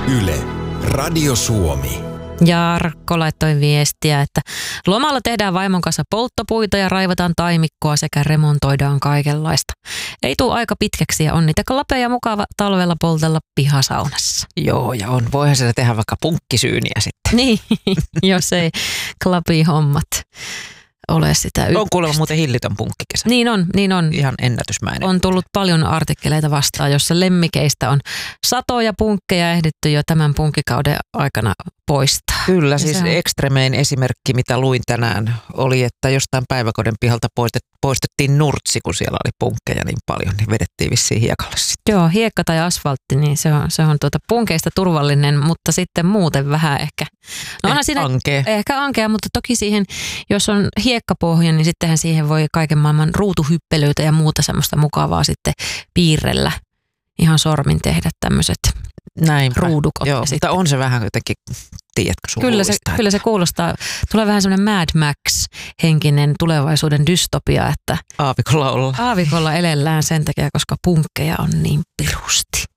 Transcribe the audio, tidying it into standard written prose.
Yle, Radio Suomi. Jarkko laittoi viestiä, että lomalla tehdään vaimon kanssa polttopuita ja raivataan taimikkoa sekä remontoidaan kaikenlaista. Ei tule aika pitkäksi ja on niitä klapeja mukava talvella poltella pihasaunassa. Joo, ja voihan sitä tehdä vaikka punkkisyyniä sitten. Niin, jos ei klapihommat ole sitä On kuulemma muuten hillitön punkkikesä. Niin on. Ihan ennätysmäinen. On tullut paljon artikkeleita vastaan, jossa lemmikeistä on satoja punkkeja ehditty jo tämän punkkikauden aikana poistaa. Kyllä, siis ekstremein esimerkki, mitä luin tänään, oli, että jostain päiväkodin pihalta poistettiin nurtsi, kun siellä oli punkkeja niin paljon, niin vedettiin vissiin hiekalle sitten. Joo, hiekka tai asfaltti, niin se on punkeista turvallinen, mutta sitten muuten vähän ehkä. No onhan siinä ankea. Ehkä ankea, mutta toki siihen, jos on hiekkapohja, niin sittenhän siihen voi kaiken maailman ruutuhyppelyitä ja muuta semmoista mukavaa sitten piirrellä. Ihan sormin tehdä tämmöiset ruudukot. Joo, mutta on se vähän jotenkin, tiedätkö, surullista. Kyllä se kuulostaa. Tulee vähän semmoinen Mad Max-henkinen tulevaisuuden dystopia, että aavikolla elellään sen takia, koska punkkeja on niin pirusti.